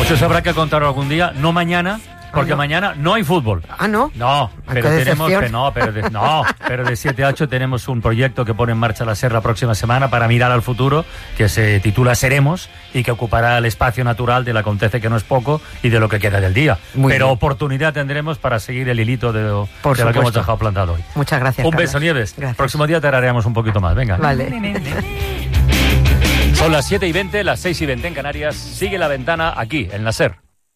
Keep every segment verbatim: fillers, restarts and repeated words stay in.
Eso se habrá que contar algún día, no mañana, porque ah, no. mañana no hay fútbol. Ah, ¿no? No, pero tenemos que no, pero de, no, pero de siete a ocho tenemos un proyecto que pone en marcha la SER la próxima semana para mirar al futuro, que se titula Seremos y que ocupará el espacio natural del acontece que no es poco y de lo que queda del día. Muy pero bien. Oportunidad tendremos para seguir el hilito de, de lo que hemos dejado plantado hoy. Muchas gracias. Un Carlos. beso, Nieves. Gracias. Próximo día te haremos un poquito más. Venga. Vale. Son las siete y veinte, las seis y veinte en Canarias. Sigue La Ventana aquí, en la SER.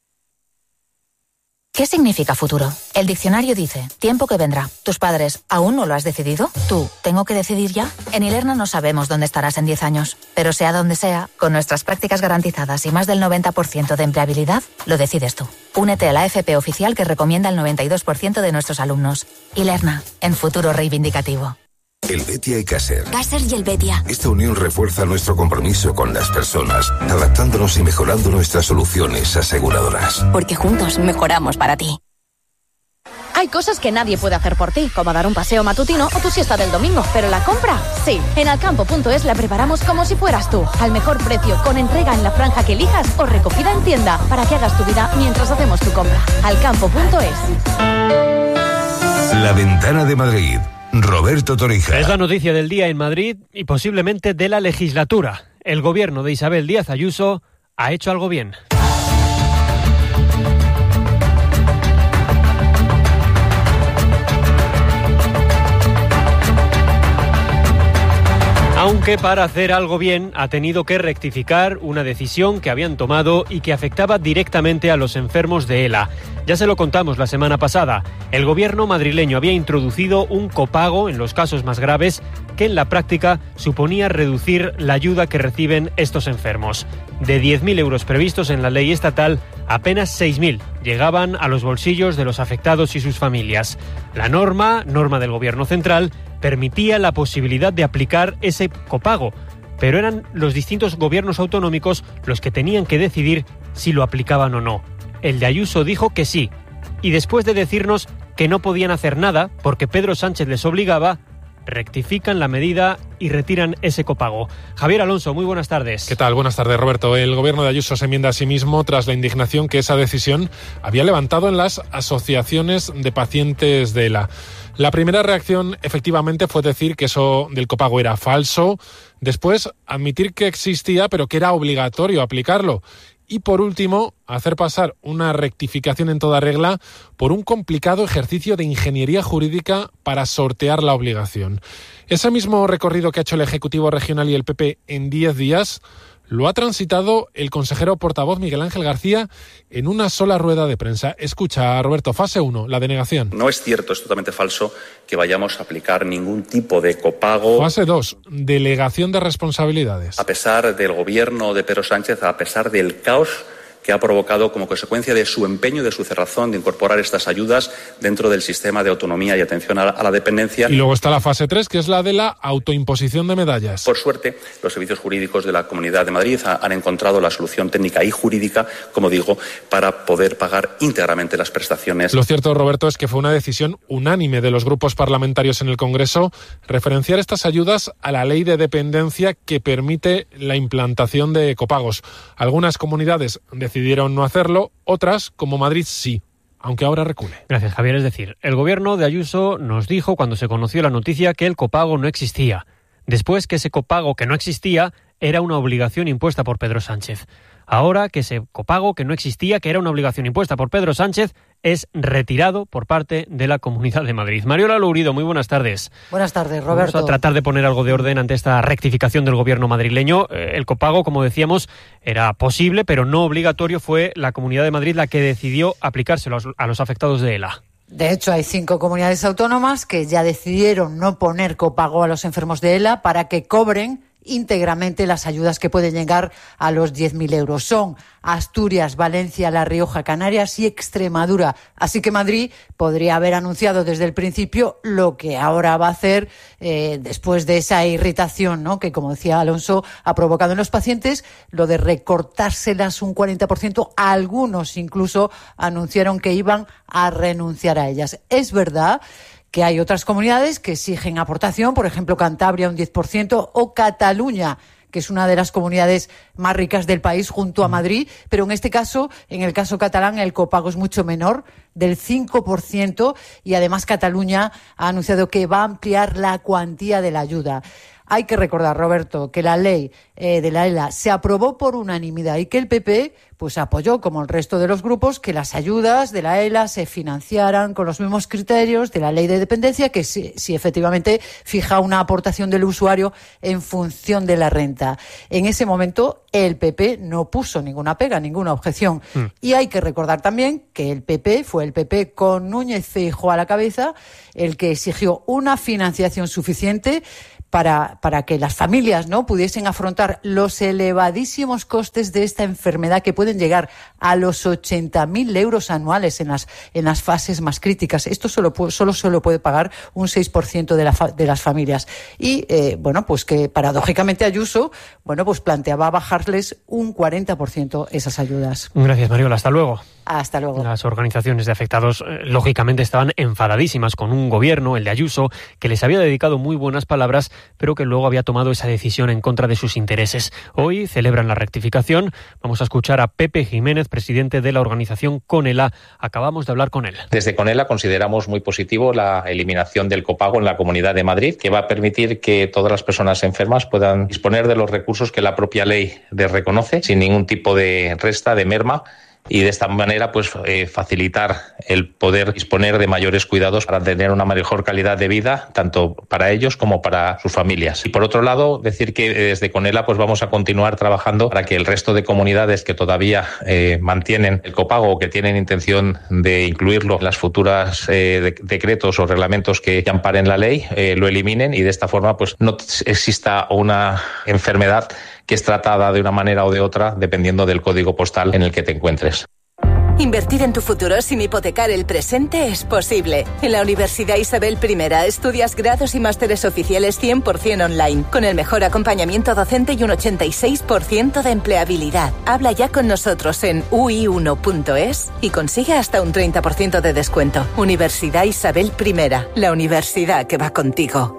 ¿Qué significa futuro? El diccionario dice, tiempo que vendrá. ¿Tus padres aún no lo has decidido? ¿Tú, tengo que decidir ya? En Ilerna no sabemos dónde estarás en diez años, pero sea donde sea, con nuestras prácticas garantizadas y más del noventa por ciento de empleabilidad, lo decides tú. Únete a la F P oficial que recomienda el noventa y dos por ciento de nuestros alumnos. Ilerna, en futuro reivindicativo. El Betia y Caser. Caser y el Betia. Esta unión refuerza nuestro compromiso con las personas, adaptándonos y mejorando nuestras soluciones aseguradoras. Porque juntos mejoramos para ti. Hay cosas que nadie puede hacer por ti, como dar un paseo matutino o tu siesta del domingo, pero la compra, sí. En alcampo punto es la preparamos como si fueras tú, al mejor precio, con entrega en la franja que elijas o recogida en tienda, para que hagas tu vida mientras hacemos tu compra. alcampo punto es. La Ventana de Madrid. Roberto Torija. Es la noticia del día en Madrid y posiblemente de la legislatura. El gobierno de Isabel Díaz Ayuso ha hecho algo bien. Aunque para hacer algo bien ha tenido que rectificar una decisión que habían tomado y que afectaba directamente a los enfermos de ELA. Ya se lo contamos la semana pasada. El gobierno madrileño había introducido un copago en los casos más graves que en la práctica suponía reducir la ayuda que reciben estos enfermos. De diez mil euros previstos en la ley estatal, apenas seis mil llegaban a los bolsillos de los afectados y sus familias. La norma, norma del gobierno central, permitía la posibilidad de aplicar ese copago, pero eran los distintos gobiernos autonómicos los que tenían que decidir si lo aplicaban o no. El de Ayuso dijo que sí, y después de decirnos que no podían hacer nada porque Pedro Sánchez les obligaba, rectifican la medida y retiran ese copago. Javier Alonso, muy buenas tardes. ¿Qué tal? Buenas tardes, Roberto. El gobierno de Ayuso se enmienda a sí mismo tras la indignación que esa decisión había levantado en las asociaciones de pacientes de ELA. La primera reacción, efectivamente, fue decir que eso del copago era falso. Después, admitir que existía, pero que era obligatorio aplicarlo. Y por último, hacer pasar una rectificación en toda regla por un complicado ejercicio de ingeniería jurídica para sortear la obligación. Ese mismo recorrido que ha hecho el Ejecutivo Regional y el P P en diez días lo ha transitado el consejero portavoz Miguel Ángel García en una sola rueda de prensa. Escucha, Roberto, fase uno, la denegación. No es cierto, es totalmente falso que vayamos a aplicar ningún tipo de copago. Fase dos, delegación de responsabilidades. A pesar del gobierno de Pedro Sánchez, a pesar del caos que ha provocado como consecuencia de su empeño, de su cerrazón de incorporar estas ayudas dentro del sistema de autonomía y atención a la, a la dependencia. Y luego está la fase tres, que es la de la autoimposición de medallas. Por suerte, los servicios jurídicos de la Comunidad de Madrid ha, han encontrado la solución técnica y jurídica, como digo, para poder pagar íntegramente las prestaciones. Lo cierto, Roberto, es que fue una decisión unánime de los grupos parlamentarios en el Congreso referenciar estas ayudas a la ley de dependencia que permite la implantación de copagos. Algunas comunidades de decidieron no hacerlo, otras, como Madrid, sí, aunque ahora recule. Gracias, Javier. Es decir, el gobierno de Ayuso nos dijo cuando se conoció la noticia que el copago no existía. Después que ese copago que no existía era una obligación impuesta por Pedro Sánchez. Ahora que ese copago que no existía, que era una obligación impuesta por Pedro Sánchez, es retirado por parte de la Comunidad de Madrid. Mariola Lourido, muy buenas tardes. Buenas tardes, Roberto. Vamos a tratar de poner algo de orden ante esta rectificación del gobierno madrileño. El copago, como decíamos, era posible, pero no obligatorio. Fue la Comunidad de Madrid la que decidió aplicárselo a los afectados de ELA. De hecho, hay cinco comunidades autónomas que ya decidieron no poner copago a los enfermos de ELA para que cobren íntegramente las ayudas que pueden llegar a los diez mil euros. Son Asturias, Valencia, La Rioja, Canarias y Extremadura. Así que Madrid podría haber anunciado desde el principio lo que ahora va a hacer eh, después de esa irritación, ¿no?, que, como decía Alonso, ha provocado en los pacientes, lo de recortárselas un cuarenta por ciento. Algunos incluso anunciaron que iban a renunciar a ellas. Es verdad que hay otras comunidades que exigen aportación, por ejemplo Cantabria un diez por ciento o Cataluña, que es una de las comunidades más ricas del país junto a Madrid, pero en este caso, en el caso catalán, el copago es mucho menor, del cinco por ciento, y además Cataluña ha anunciado que va a ampliar la cuantía de la ayuda. Hay que recordar, Roberto, que la ley eh, de la E L A se aprobó por unanimidad y que el P P pues apoyó, como el resto de los grupos, que las ayudas de la E L A se financiaran con los mismos criterios de la ley de dependencia, que si, si efectivamente fija una aportación del usuario en función de la renta. En ese momento el P P no puso ninguna pega, ninguna objeción. Mm. Y hay que recordar también que el P P fue el P P con Núñez Feijóo a la cabeza el que exigió una financiación suficiente para, para que las familias no pudiesen afrontar los elevadísimos costes de esta enfermedad, que pueden llegar a los ochenta mil euros anuales en las, en las fases más críticas. Esto solo, solo, solo puede pagar un seis por ciento de, la, de las familias. Y, eh, bueno, pues que paradójicamente Ayuso, bueno, pues planteaba bajarles un cuarenta por ciento esas ayudas. Gracias, Mariola. Hasta luego. Hasta luego. Las organizaciones de afectados, eh, lógicamente, estaban enfadadísimas con un gobierno, el de Ayuso, que les había dedicado muy buenas palabras, pero que luego había tomado esa decisión en contra de sus intereses. Hoy celebran la rectificación. Vamos a escuchar a Pepe Jiménez, presidente de la organización CONELA. Acabamos de hablar con él. Desde CONELA consideramos muy positivo la eliminación del copago en la Comunidad de Madrid, que va a permitir que todas las personas enfermas puedan disponer de los recursos que la propia ley les reconoce, sin ningún tipo de resta, de merma, y de esta manera pues eh, facilitar el poder disponer de mayores cuidados para tener una mejor calidad de vida, tanto para ellos como para sus familias. Y por otro lado, decir que desde CONELA pues vamos a continuar trabajando para que el resto de comunidades que todavía eh, mantienen el copago o que tienen intención de incluirlo en las futuras eh, de, decretos o reglamentos que amparen la ley, eh, lo eliminen, y de esta forma pues no exista una enfermedad que es tratada de una manera o de otra dependiendo del código postal en el que te encuentres. Invertir en tu futuro sin hipotecar el presente es posible. En la Universidad Isabel I estudias grados y másteres oficiales cien por ciento online, con el mejor acompañamiento docente y un ochenta y seis por ciento de empleabilidad. Habla ya con nosotros en u i uno punto es y consigue hasta un treinta por ciento de descuento. Universidad Isabel I, la universidad que va contigo.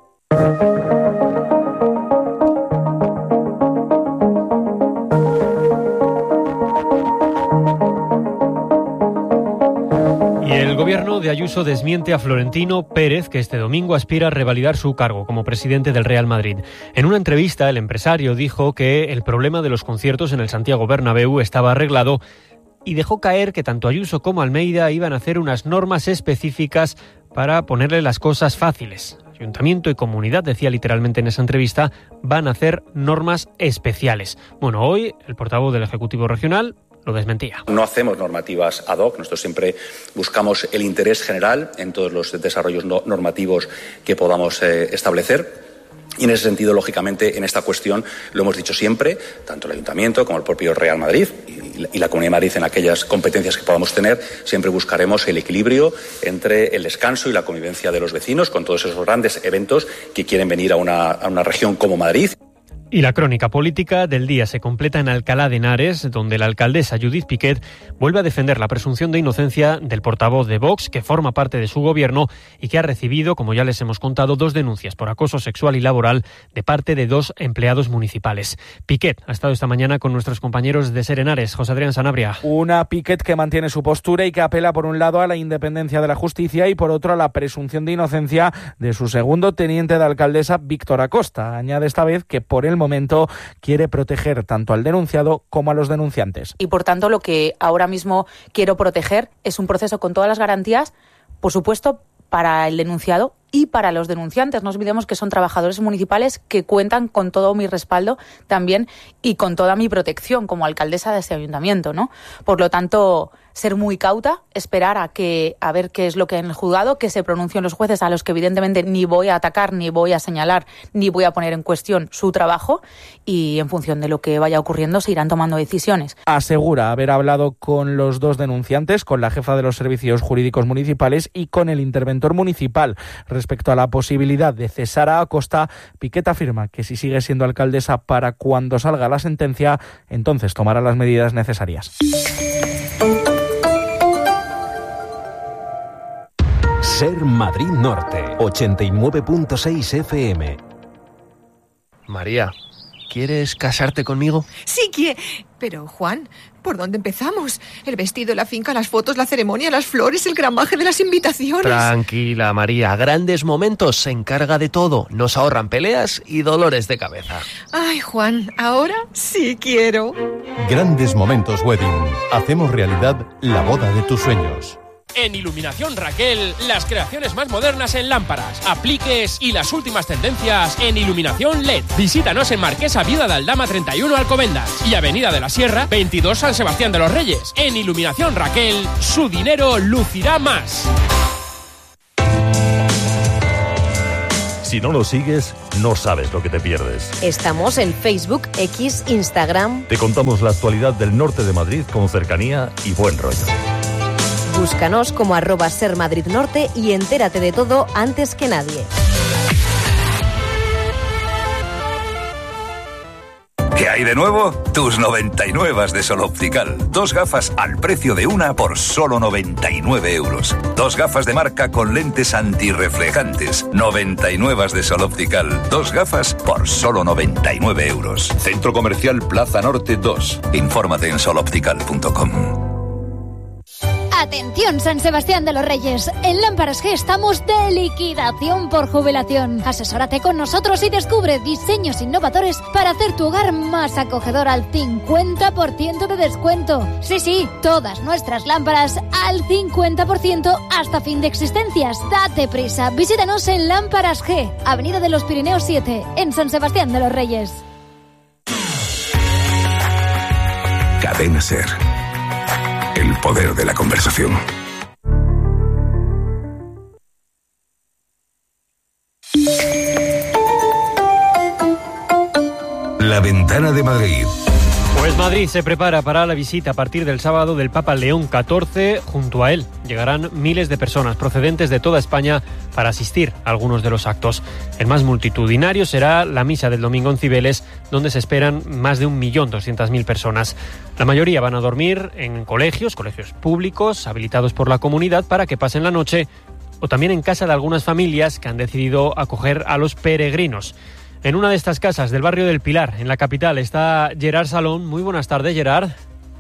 El gobierno de Ayuso desmiente a Florentino Pérez, que este domingo aspira a revalidar su cargo como presidente del Real Madrid. En una entrevista, el empresario dijo que el problema de los conciertos en el Santiago Bernabéu estaba arreglado y dejó caer que tanto Ayuso como Almeida iban a hacer unas normas específicas para ponerle las cosas fáciles. Ayuntamiento y comunidad, decía literalmente en esa entrevista, van a hacer normas especiales. Bueno, hoy el portavoz del Ejecutivo Regional lo desmentía. No hacemos normativas ad hoc, nosotros siempre buscamos el interés general en todos los desarrollos no normativos que podamos eh, establecer. Y en ese sentido, lógicamente, en esta cuestión lo hemos dicho siempre, tanto el Ayuntamiento como el propio Real Madrid y la Comunidad de Madrid, en aquellas competencias que podamos tener, siempre buscaremos el equilibrio entre el descanso y la convivencia de los vecinos con todos esos grandes eventos que quieren venir a una, a una región como Madrid. Y la crónica política del día se completa en Alcalá de Henares, donde la alcaldesa Judith Piquet vuelve a defender la presunción de inocencia del portavoz de Vox, que forma parte de su gobierno y que ha recibido, como ya les hemos contado, dos denuncias por acoso sexual y laboral de parte de dos empleados municipales. Piquet ha estado esta mañana con nuestros compañeros de Ser Henares. José Adrián Sanabria. Una Piquet que mantiene su postura y que apela por un lado a la independencia de la justicia y por otro a la presunción de inocencia de su segundo teniente de alcaldesa, Víctor Acosta. Añade esta vez que por el momento quiere proteger tanto al denunciado como a los denunciantes. Y por tanto lo que ahora mismo quiero proteger es un proceso con todas las garantías, por supuesto, para el denunciado y para los denunciantes. No olvidemos que son trabajadores municipales que cuentan con todo mi respaldo también y con toda mi protección como alcaldesa de ese ayuntamiento, ¿no? Por lo tanto, ser muy cauta, esperar a que a ver qué es lo que hay en el juzgado, que se pronuncien los jueces, a los que evidentemente ni voy a atacar, ni voy a señalar, ni voy a poner en cuestión su trabajo, y en función de lo que vaya ocurriendo se irán tomando decisiones. Asegura haber hablado con los dos denunciantes, con la jefa de los servicios jurídicos municipales y con el interventor municipal. Respecto a la posibilidad de cesar a Acosta, Piquet afirma que si sigue siendo alcaldesa para cuando salga la sentencia, entonces tomará las medidas necesarias. Ser Madrid Norte, ochenta y nueve punto seis F M. María, ¿quieres casarte conmigo? Sí, quiero. Pero, Juan, ¿por dónde empezamos? El vestido, la finca, las fotos, la ceremonia, las flores, el gramaje de las invitaciones. Tranquila, María. Grandes Momentos se encarga de todo. Nos ahorran peleas y dolores de cabeza. Ay, Juan, ahora sí quiero. Grandes Momentos Wedding. Hacemos realidad la boda de tus sueños. En Iluminación Raquel, las creaciones más modernas en lámparas, apliques y las últimas tendencias en iluminación L E D. Visítanos en Marquesa Viuda de Aldama treinta y uno Alcobendas y Avenida de la Sierra veintidós San Sebastián de los Reyes. En Iluminación Raquel, su dinero lucirá más. Si no lo sigues, no sabes lo que te pierdes. Estamos en Facebook, X, Instagram. Te contamos la actualidad del norte de Madrid con cercanía y buen rollo. Búscanos como arroba Ser Madrid Norte y entérate de todo antes que nadie. ¿Qué hay de nuevo? Tus noventa y nueve de Sol Optical. Dos gafas al precio de una por solo noventa y nueve euros. Dos gafas de marca con lentes antirreflejantes. noventa y nueve de Sol Optical. Dos gafas por solo noventa y nueve euros. Centro Comercial Plaza Norte dos. Infórmate en sol optical punto com. Atención San Sebastián de los Reyes, en Lámparas G estamos de liquidación por jubilación. Asesórate con nosotros y descubre diseños innovadores para hacer tu hogar más acogedor al cincuenta por ciento de descuento. Sí, sí, todas nuestras lámparas al cincuenta por ciento hasta fin de existencias. Date prisa, visítanos en Lámparas G, Avenida de los Pirineos siete, en San Sebastián de los Reyes. Cadena Ser. El poder de la conversación. La Ventana de Madrid. Pues Madrid se prepara para la visita a partir del sábado del Papa León catorce. Junto a él llegarán miles de personas procedentes de toda España para asistir a algunos de los actos. El más multitudinario será la misa del domingo en Cibeles, donde se esperan más de un millón doscientas mil personas. La mayoría van a dormir en colegios, colegios públicos, habilitados por la comunidad para que pasen la noche, o también en casa de algunas familias que han decidido acoger a los peregrinos. En una de estas casas del barrio del Pilar, en la capital, está Gerard Salón. Muy buenas tardes, Gerard.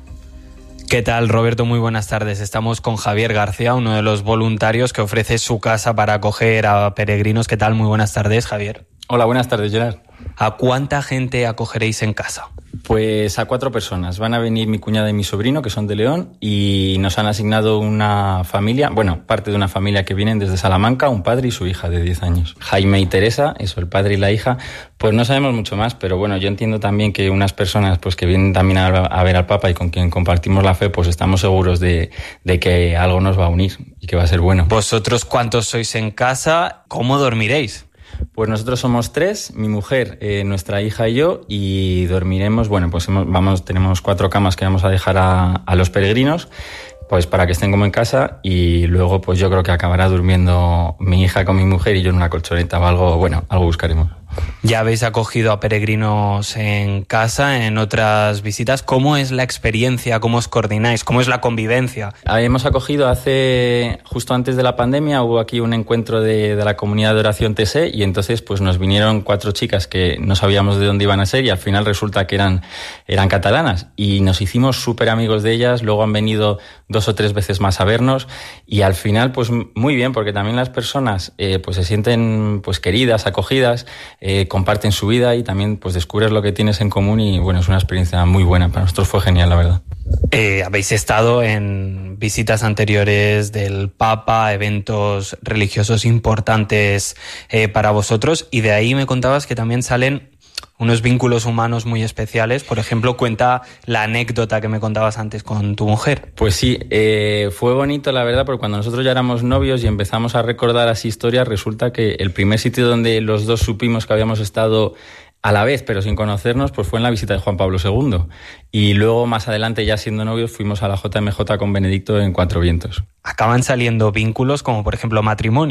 ¿Qué tal, Roberto? Muy buenas tardes. Estamos con Javier García, uno de los voluntarios que ofrece su casa para acoger a peregrinos. ¿Qué tal? Muy buenas tardes, Javier. Hola, buenas tardes, Gerard. ¿A cuánta gente acogeréis en casa? Pues a cuatro personas. Van a venir mi cuñada y mi sobrino, que son de León, y nos han asignado una familia, bueno, parte de una familia que vienen desde Salamanca, un padre y su hija de diez años. Jaime y Teresa, eso, el padre y la hija. Pues no sabemos mucho más, pero bueno, yo entiendo también que unas personas pues que vienen también a, a ver al Papa y con quien compartimos la fe, pues estamos seguros de, de que algo nos va a unir y que va a ser bueno. ¿Vosotros cuántos sois en casa? ¿Cómo dormiréis? Pues nosotros somos tres, mi mujer, eh, nuestra hija y yo, y dormiremos, bueno, pues hemos, vamos, tenemos cuatro camas que vamos a dejar a, a los peregrinos, pues para que estén como en casa, y luego pues yo creo que acabará durmiendo mi hija con mi mujer y yo en una colchoneta o algo, bueno, algo buscaremos. Ya habéis acogido a peregrinos en casa, en otras visitas. ¿Cómo es la experiencia? ¿Cómo os coordináis? ¿Cómo es la convivencia? Hemos acogido hace, justo antes de la pandemia, hubo aquí un encuentro de, de la comunidad de oración T S E y entonces pues nos vinieron cuatro chicas que no sabíamos de dónde iban a ser y al final resulta que eran, eran catalanas y nos hicimos súper amigos de ellas. Luego han venido dos o tres veces más a vernos y al final pues muy bien, porque también las personas eh, pues se sienten pues queridas, acogidas, Eh, comparten su vida y también pues descubres lo que tienes en común y bueno, es una experiencia muy buena. Para nosotros fue genial, la verdad. Eh, habéis estado en visitas anteriores del Papa, eventos religiosos importantes eh, para vosotros, y de ahí me contabas que también salen unos vínculos humanos muy especiales. Por ejemplo, cuenta la anécdota que me contabas antes con tu mujer. Pues sí, eh, fue bonito la verdad, porque cuando nosotros ya éramos novios y empezamos a recordar las historias, resulta que el primer sitio donde los dos supimos que habíamos estado a la vez, pero sin conocernos, pues fue en la visita de Juan Pablo segundo. Y luego, más adelante, ya siendo novios, fuimos a la J M J con Benedicto en Cuatro Vientos. Acaban saliendo vínculos como, por ejemplo, matrimonios.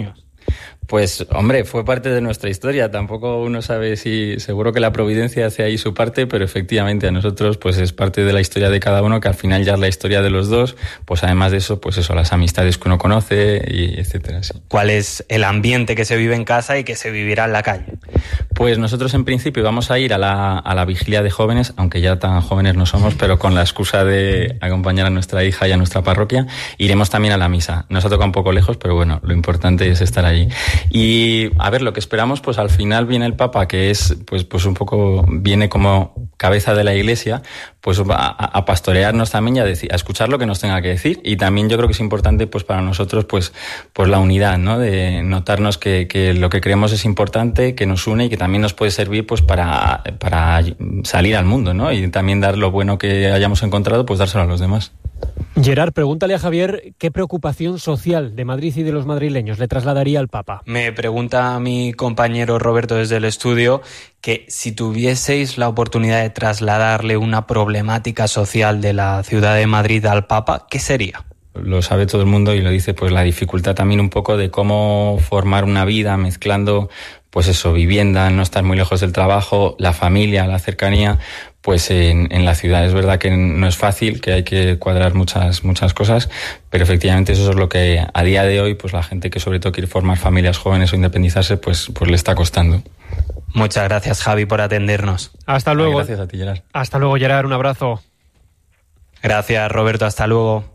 Pues, hombre, fue parte de nuestra historia. Tampoco uno sabe si... Seguro que la providencia hace ahí su parte, pero efectivamente a nosotros pues es parte de la historia de cada uno, que al final ya es la historia de los dos. Pues además de eso, pues eso, las amistades que uno conoce y etcétera. Sí. ¿Cuál es el ambiente que se vive en casa y que se vivirá en la calle? Pues nosotros en principio vamos a ir a la, a la vigilia de jóvenes, aunque ya tan jóvenes no somos, pero con la excusa de acompañar a nuestra hija y a nuestra parroquia. Iremos también a la misa. Nos ha tocado un poco lejos, pero bueno, lo importante es estar allí. Y a ver, lo que esperamos, pues al final viene el Papa, que es pues pues un poco, viene como cabeza de la Iglesia, pues a, a pastorearnos también y a, decir, a escuchar lo que nos tenga que decir. Y también yo creo que es importante pues para nosotros pues, pues la unidad, ¿no? De notarnos que, que lo que creemos es importante, que nos une y que también nos puede servir pues para, para salir al mundo, ¿no? Y también dar lo bueno que hayamos encontrado, pues dárselo a los demás. Gerard, pregúntale a Javier qué preocupación social de Madrid y de los madrileños le trasladaría al Papa. Me pregunta a mi compañero Roberto desde el estudio que si tuvieseis la oportunidad de trasladarle una problemática social de la ciudad de Madrid al Papa, ¿qué sería? Lo sabe todo el mundo y lo dice pues la dificultad también un poco de cómo formar una vida mezclando pues eso, vivienda, no estar muy lejos del trabajo, la familia, la cercanía, pues en, en la ciudad. Es verdad que no es fácil, que hay que cuadrar muchas muchas cosas, pero efectivamente eso es lo que a día de hoy pues la gente que sobre todo quiere formar familias jóvenes o independizarse pues, pues le está costando. Muchas gracias, Javi, por atendernos. Hasta luego. Ay, gracias a ti, Gerard. Hasta luego, Gerard, un abrazo. Gracias, Roberto, hasta luego.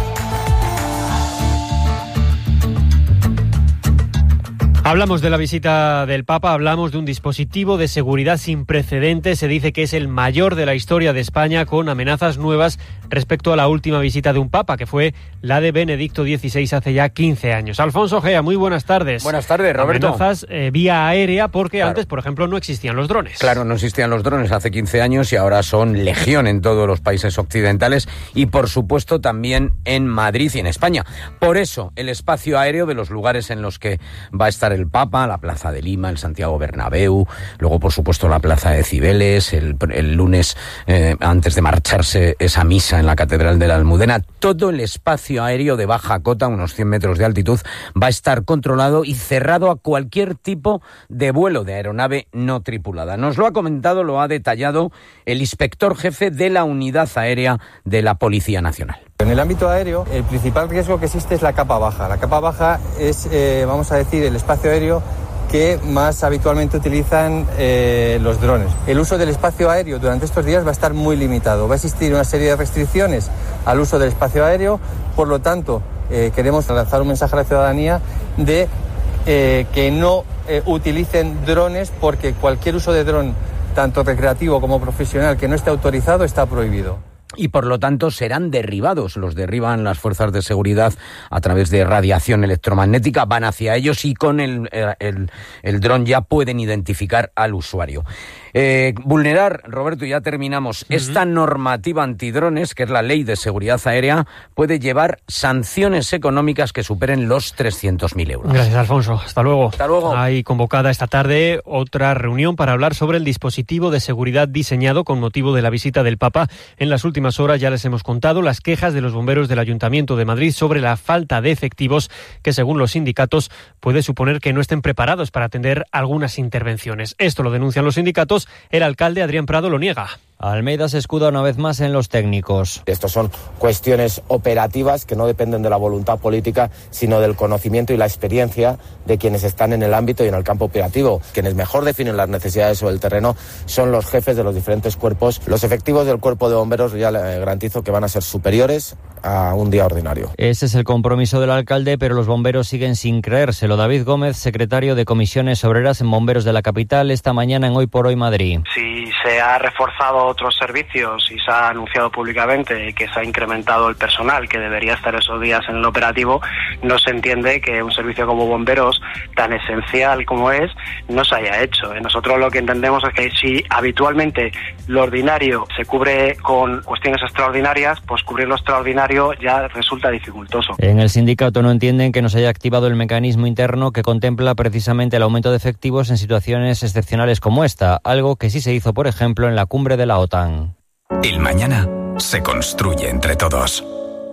Hablamos de la visita del Papa, hablamos de un dispositivo de seguridad sin precedentes. Se dice que es el mayor de la historia de España, con amenazas nuevas respecto a la última visita de un Papa, que fue la de Benedicto dieciséis hace ya quince años. Alfonso Gea, muy buenas tardes. Buenas tardes, Roberto. Amenazas eh, vía aérea, porque claro, antes, por ejemplo, no existían los drones. Claro, no existían los drones hace quince años y ahora son legión en todos los países occidentales y, por supuesto, también en Madrid y en España. Por eso, el espacio aéreo de los lugares en los que va a estar el Papa, la Plaza de Lima, el Santiago Bernabéu, luego por supuesto la Plaza de Cibeles, el, el lunes eh, antes de marcharse esa misa en la Catedral de la Almudena, todo el espacio aéreo de baja cota, unos cien metros de altitud, va a estar controlado y cerrado a cualquier tipo de vuelo de aeronave no tripulada. Nos lo ha comentado, lo ha detallado el inspector jefe de la Unidad Aérea de la Policía Nacional. En el ámbito aéreo, el principal riesgo que existe es la capa baja. La capa baja es, eh, vamos a decir, el espacio aéreo que más habitualmente utilizan eh, los drones. El uso del espacio aéreo durante estos días va a estar muy limitado. Va a existir una serie de restricciones al uso del espacio aéreo. Por lo tanto, eh, queremos lanzar un mensaje a la ciudadanía de eh, que no eh, utilicen drones, porque cualquier uso de dron, tanto recreativo como profesional, que no esté autorizado, está prohibido. Y por lo tanto serán derribados, los derriban las fuerzas de seguridad a través de radiación electromagnética, van hacia ellos y con el, el, el dron ya pueden identificar al usuario. Eh, vulnerar, Roberto, ya terminamos, uh-huh. esta normativa antidrones, que es la Ley de Seguridad Aérea, puede llevar sanciones económicas que superen los trescientos mil euros. Gracias, Alfonso. Hasta luego. Hasta luego. Hay convocada esta tarde otra reunión para hablar sobre el dispositivo de seguridad diseñado con motivo de la visita del Papa. En las últimas horas ya les hemos contado las quejas de los bomberos del Ayuntamiento de Madrid sobre la falta de efectivos, que según los sindicatos puede suponer que no estén preparados para atender algunas intervenciones. Esto lo denuncian los sindicatos. El alcalde Adrián Prado lo niega. Almeida se escuda una vez más en los técnicos. Estas son cuestiones operativas que no dependen de la voluntad política, sino del conocimiento y la experiencia de quienes están en el ámbito y en el campo operativo. Quienes mejor definen las necesidades sobre el terreno son los jefes de los diferentes cuerpos. Los efectivos del cuerpo de bomberos ya le garantizo que van a ser superiores a un día ordinario. Ese es el compromiso del alcalde, pero los bomberos siguen sin creérselo. David Gómez, secretario de Comisiones Obreras en Bomberos de la Capital, esta mañana en Hoy por Hoy Madrid. Si se ha reforzado otros servicios y se ha anunciado públicamente que se ha incrementado el personal que debería estar esos días en el operativo, no se entiende que un servicio como bomberos, tan esencial como es, no se haya hecho. Nosotros lo que entendemos es que si habitualmente lo ordinario se cubre con cuestiones extraordinarias, pues cubrir lo extraordinario ya resulta dificultoso. En el sindicato no entienden que no se haya activado el mecanismo interno que contempla precisamente el aumento de efectivos en situaciones excepcionales como esta, algo que sí se hizo, por ejemplo, en la cumbre de la OTAN. El mañana se construye entre todos.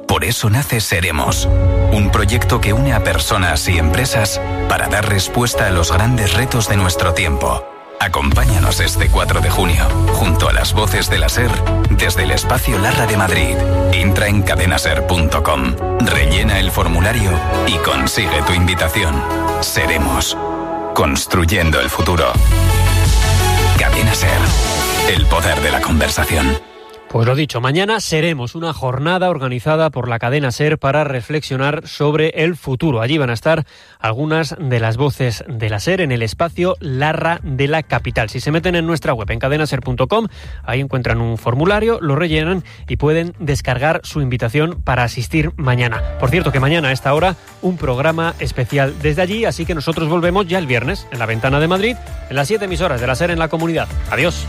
Por eso nace Seremos, un proyecto que une a personas y empresas para dar respuesta a los grandes retos de nuestro tiempo. Acompáñanos este cuatro de junio, junto a las voces de la SER, desde el Espacio Larra de Madrid. Entra en cadenaser punto com, rellena el formulario y consigue tu invitación. Seremos, construyendo el futuro. Cadena SER, el poder de la conversación. Pues lo dicho, mañana seremos una jornada organizada por la cadena SER para reflexionar sobre el futuro. Allí van a estar algunas de las voces de la SER en el espacio Larra de la capital. Si se meten en nuestra web, en cadenaser punto com, ahí encuentran un formulario, lo rellenan y pueden descargar su invitación para asistir mañana. Por cierto, que mañana a esta hora un programa especial desde allí, así que nosotros volvemos ya el viernes en la Ventana de Madrid, en las siete emisoras de la SER en la comunidad. Adiós.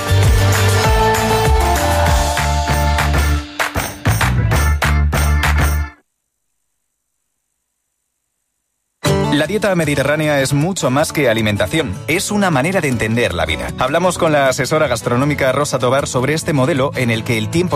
La dieta mediterránea es mucho más que alimentación, es una manera de entender la vida. Hablamos con la asesora gastronómica Rosa Tobar sobre este modelo en el que el tiempo